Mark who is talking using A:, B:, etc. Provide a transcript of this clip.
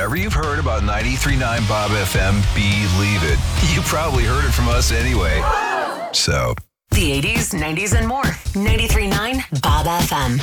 A: Whatever you've heard about 93.9 Bob FM, believe it. You probably heard it from us anyway. So.
B: The 80s, 90s, and more. 93.9 Bob FM.